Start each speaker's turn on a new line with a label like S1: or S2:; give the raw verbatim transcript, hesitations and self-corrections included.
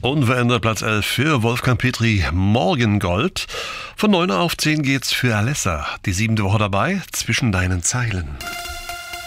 S1: Unverändert Platz elf für Wolfgang Petri, Morgengold. Von neun auf zehn geht's für Alessa. Die siebente Woche dabei, zwischen deinen Zeilen.